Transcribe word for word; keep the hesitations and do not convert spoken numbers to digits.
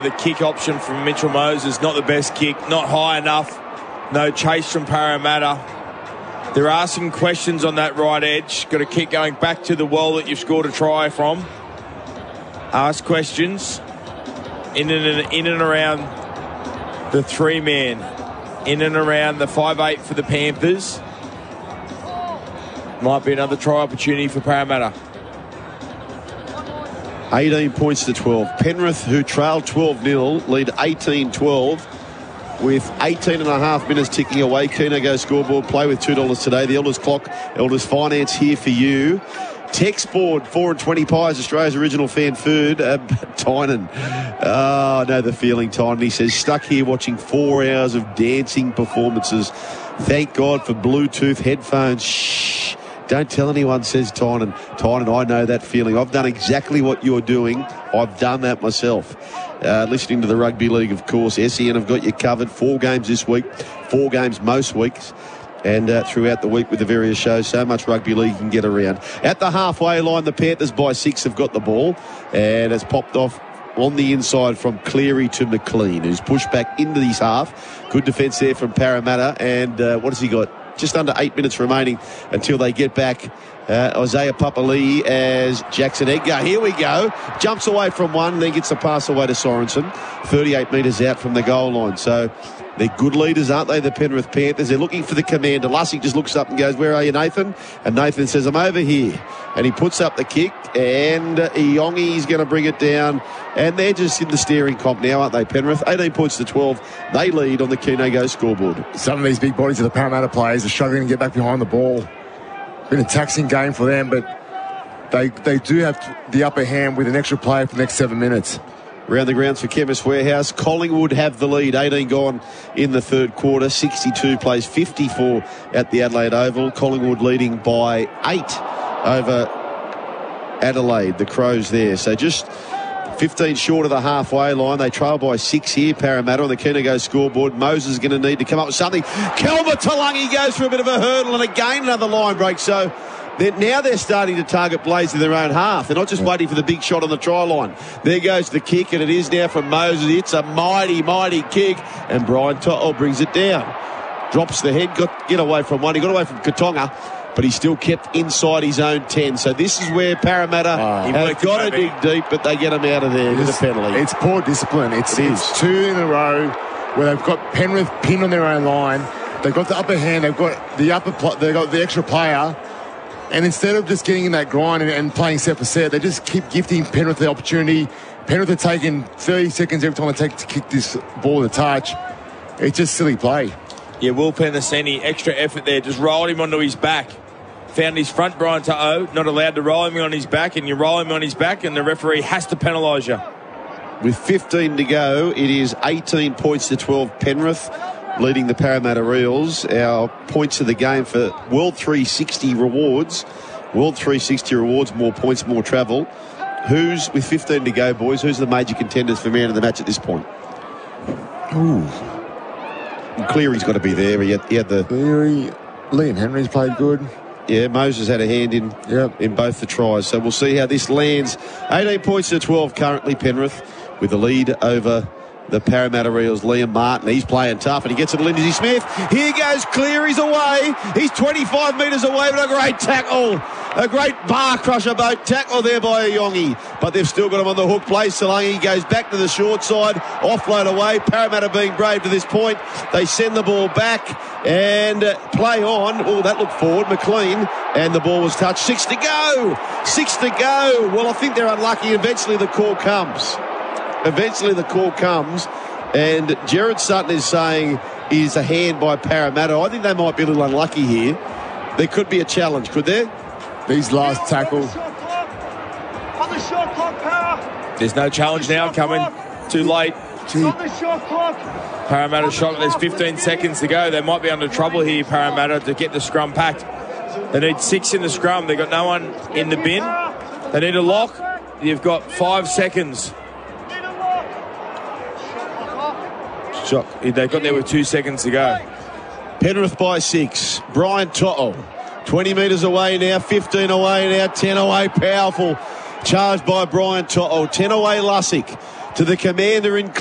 The kick option from Mitchell Moses, not the best kick, not high enough. No chase from Parramatta. They're asking questions on that right edge. Got to keep going back to the wall that you've scored a try from. Ask questions in and, in and around the three-man. In and around the five eight for the Panthers. Might be another try opportunity for Parramatta. eighteen points to twelve. Penrith, who trailed twelve nil, lead eighteen twelve with eighteen and a half minutes ticking away. Keno Go scoreboard. Play with two dollars today. The Elders Clock, Elders Finance here for you. Text board, four and twenty pies, Australia's original fan food. Uh, Tynan. Oh, I know the feeling, Tynan. He says, stuck here watching four hours of dancing performances. Thank God for Bluetooth headphones. Shh. Don't tell anyone, says Tynan. Tynan, I know that feeling. I've done exactly what you're doing. I've done that myself. Uh, listening to the Rugby League, of course. S E N have got you covered. Four games this week. Four games most weeks. And uh, throughout the week with the various shows, so much rugby league you can get around. At the halfway line, the Panthers by six have got the ball. And it's popped off on the inside from Cleary to McLean, who's pushed back into his half. Good defence there from Parramatta. And uh, what has he got? Just under eight minutes remaining until they get back. Uh, Isaiah Papali'i as Jackson Edgar. Here we go. Jumps away from one, then gets the pass away to Sorensen. thirty-eight metres out from the goal line. So they're good leaders, aren't they, the Penrith Panthers? They're looking for the commander. Lussick just looks up and goes, where are you, Nathan? And Nathan says, I'm over here. And he puts up the kick, and uh, Iongi's going to bring it down. And they're just in the steering comp now, aren't they, Penrith? eighteen points to twelve. They lead on the Keno Go scoreboard. Some of these big bodies of the Parramatta players are struggling to get back behind the ball. Been a taxing game for them, but they they do have the upper hand with an extra player for the next seven minutes. Around the grounds for Chemist Warehouse. Collingwood have the lead. eighteen gone in the third quarter. sixty-two plays fifty-four at the Adelaide Oval. Collingwood leading by eight over Adelaide. The Crows there. So just fifteen short of the halfway line. They trail by six here, Parramatta, on the Keno Go scoreboard. Moses is going to need to come up with something. Kelma Talangi goes for a bit of a hurdle, and again another line break. So they're, now they're starting to target plays in their own half. They're not just waiting for the big shot on the try line. There goes the kick, and it is now from Moses. It's a mighty, mighty kick, and Brian To'o brings it down. Drops the head, got get away from one. He got away from Katonga, but he still kept inside his own ten. So this is where Parramatta oh, have got to dig deep, but they get him out of there with a penalty. It's poor discipline. It's, it it's two in a row where they've got Penrith pinned on their own line. They've got the upper hand. They've got the upper. Pl- they've got the extra player. And instead of just getting in that grind and, and playing set for set, they just keep gifting Penrith the opportunity. Penrith are taking thirty seconds every time they take to kick this ball to touch. It's just silly play. Yeah, Will Penasini, extra effort there. Just rolled him onto his back. Found his front, Brian To'o. Not allowed to roll him on his back, and you roll him on his back, and the referee has to penalise you. With fifteen to go, it is eighteen points to twelve. Penrith leading the Parramatta Eels. Our points of the game for World three sixty rewards. World three sixty rewards, more points, more travel. Who's, with fifteen to go, boys, who's the major contenders for man of the match at this point? Ooh. Cleary's got to be there. He had, he had the... Cleary, Liam Henry's played good. Yeah, Moses had a hand in yep. in both the tries. So we'll see how this lands. eighteen points to twelve currently, Penrith, with the lead over the Parramatta Eels. Liam Martin, he's playing tough, and he gets it to Lindsay Smith. Here goes Cleary's away. He's twenty-five metres away, but a great tackle. A great bar crusher boat tackle there by Iongi. But they've still got him on the hook. Plays Talangi, goes back to the short side. Offload away. Parramatta being brave to this point. They send the ball back and uh, play on. Oh, that looked forward. McLean. And the ball was touched. Six to go. Six to go. Well, I think they're unlucky. Eventually the call comes. Eventually the call comes. And Jared Sutton is saying is a hand by Parramatta. I think they might be a little unlucky here. There could be a challenge, could there? These last tackles. There's no challenge now coming. Too late. Parramatta shot. There's fifteen seconds to go. They might be under trouble here, Parramatta, to get the scrum packed. They need six in the scrum. They've got no one in the bin. They need a lock. You've got five seconds. Shock. They got there with two seconds to go. Penrith by six. Brian To'o. twenty metres away now, fifteen away now, ten away, powerful. Charged by Brian To'o. ten away, Lussick. to the commander in